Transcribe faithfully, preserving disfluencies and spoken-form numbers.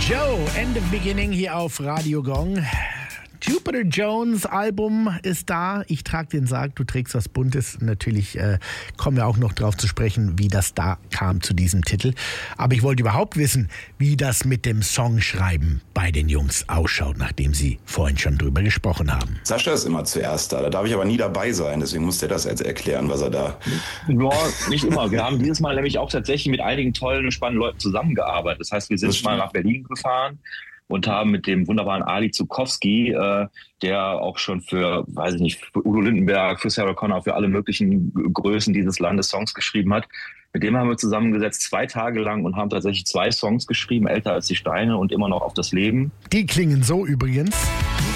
Joe, End of Beginning hier auf Radio Gong. Jupiter Jones Album ist da. Ich trage den Sarg, du trägst was Buntes. Natürlich äh, kommen wir auch noch drauf zu sprechen, wie das da kam zu diesem Titel. Aber ich wollte überhaupt wissen, wie das mit dem Songschreiben bei den Jungs ausschaut, nachdem sie vorhin schon drüber gesprochen haben. Sascha ist immer zuerst da, da darf ich aber nie dabei sein. Deswegen muss der das jetzt erklären, was er da... Ja, nicht immer. Wir haben dieses Mal nämlich auch tatsächlich mit einigen tollen, spannenden Leuten zusammengearbeitet. Das heißt, wir sind mal nach Berlin gefahren und haben mit dem wunderbaren Ali Zukowski, äh, der auch schon für, weiß ich nicht, für Udo Lindenberg, für Sarah Connor, für alle möglichen Größen dieses Landes Songs geschrieben hat. Mit dem haben wir zusammengesetzt zwei Tage lang und haben tatsächlich zwei Songs geschrieben, Älter als die Steine und Immer noch auf das Leben. Die klingen so übrigens.